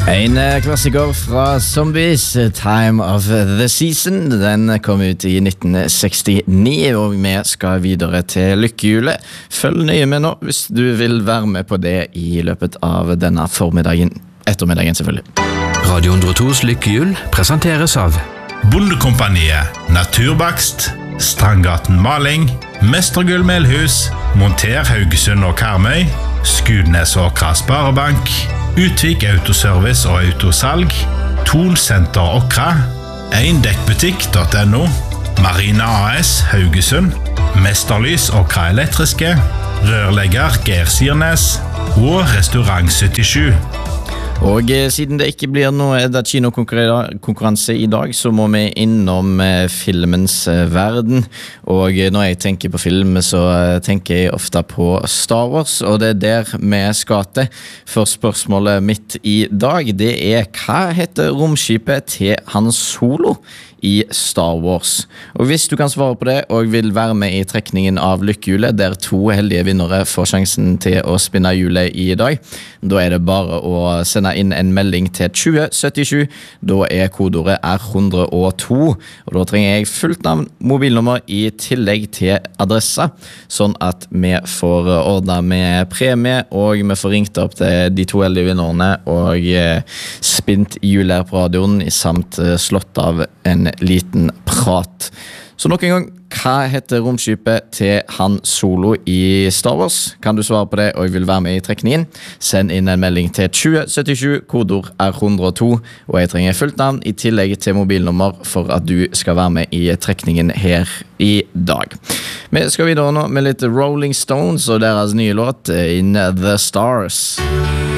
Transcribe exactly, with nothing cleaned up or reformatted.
En klassiker fra Zombies, Time of the Season. Den kom ut i nitten sekstini, og vi skal videre til lykkehjulet. Følg nøye med nå hvis du vil være med på det i løpet av denne formiddagen. Ettermiddagen selvfølgelig. Radio hundre og tos lykkehjul presenteres av Bondekompaniet, Naturbakst, Strandgaten Maling, Mestergull Melhus, Monter Haugesund og Karmøy, Skudnes og Krasbarebank, Utvik Autoservice og Autosalg, Thon Center Okra, Eindekkbutikk punktum no, Marina A S Haugesund, Mesterlys Okra Elektriske, Rørlegger Geir Sirnes og Restaurant syttisju. Og eh, siden det ikke blir noe Edda kinokonkurranse i dag, så må vi innom eh, filmens eh, verden. Og eh, når jeg tenker på film, så eh, tenker jeg ofte på Star Wars, og det er der vi skal til. For spørsmålet mitt i dag, det er hva heter romskipet til Han Solo i Star Wars? Og hvis du kan svare på det og vil være med i trekningen av lykkehjulet, der to heldige vinnere får sjansen til å spinne hjulet i dag, da er det bare å sende inn en melding til tjue syttisju. Da er kodeordet R hundre og to, og da trenger jeg fullt navn, mobilnummer i tillegg til adresse, sånn at vi får ordnet med premie, og vi får ringt opp til de to heldige vinnerne og eh, spint hjulet på radioen, samt eh, slått av en liten prat. Så nok en gang, hva heter romskipet til Han Solo i Star Wars? Kan du svare på det og vil være med i trekningen? Send inn en melding til tjue syttisju, kodeord R hundre og to, og jeg trenger fullt navn i tillegg til mobilnummer for at du skal være med i trekningen her i dag. Vi skal videre nå med litt Rolling Stones og deres nye låt In the Stars.